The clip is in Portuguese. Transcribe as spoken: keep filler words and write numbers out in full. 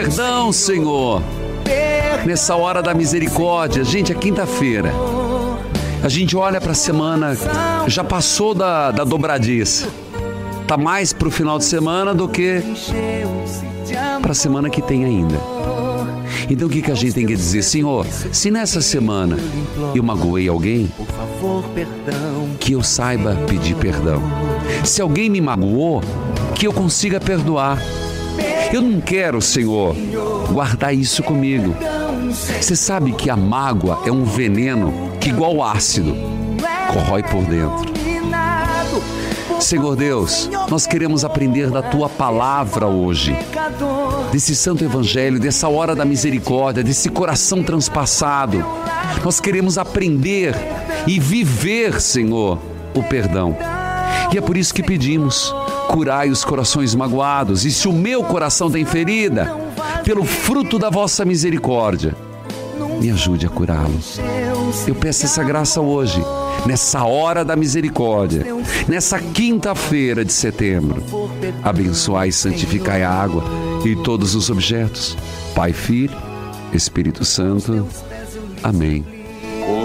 perdão, Senhor. Nessa hora da misericórdia, gente, é quinta-feira. A gente olha para a semana, já passou da, da dobradiça. Tá mais pro final de semana do que para a semana que tem ainda. Então o que, que a gente tem que dizer? Senhor, se nessa semana eu magoei alguém, que eu saiba pedir perdão. Se alguém me magoou, que eu consiga perdoar. Eu não quero, Senhor, guardar isso comigo. Você sabe que a mágoa é um veneno que, igual ácido, corrói por dentro. Senhor Deus, nós queremos aprender da Tua palavra hoje, desse santo evangelho, dessa hora da misericórdia, desse coração transpassado. Nós queremos aprender e viver, Senhor, o perdão. E é por isso que pedimos: curai os corações magoados. E se o meu coração tem ferida, pelo fruto da vossa misericórdia, me ajude a curá-lo. Eu peço essa graça hoje, nessa hora da misericórdia, nessa quinta-feira de setembro. Abençoai e santificai a água e todos os objetos. Pai, Filho, Espírito Santo. Amém.